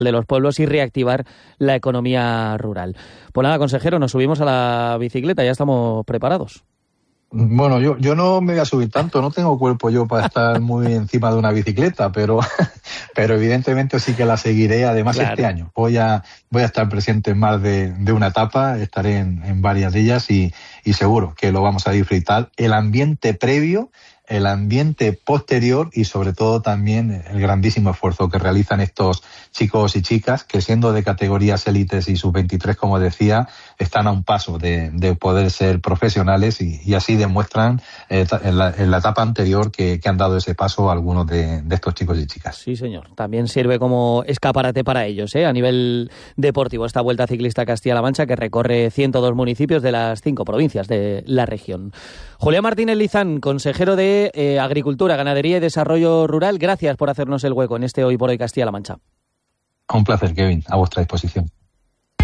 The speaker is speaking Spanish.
de los pueblos y reactivar la economía rural. Pues nada, consejero, nos subimos a la bicicleta, ya estamos preparados. Bueno, yo no me voy a subir tanto, no tengo cuerpo yo para estar muy encima de una bicicleta, pero evidentemente sí que la seguiré. Además, claro, este año voy a estar presente en más de una etapa, estaré en varias de ellas y seguro que lo vamos a disfrutar. El ambiente previo, el ambiente posterior y sobre todo también el grandísimo esfuerzo que realizan estos chicos y chicas que, siendo de categorías élites y sub-23, como decía, están a un paso de poder ser profesionales y así demuestran en la etapa anterior que han dado ese paso a algunos de estos chicos y chicas. Sí, señor. También sirve como escaparate para ellos, a nivel deportivo, esta Vuelta Ciclista Castilla-La Mancha, que recorre 102 municipios de las 5 provincias de la región. Julián Martínez Lizán, consejero de Agricultura, Ganadería y Desarrollo Rural, gracias por hacernos el hueco en este Hoy por Hoy Castilla-La Mancha. Un placer, Kevin, a vuestra disposición.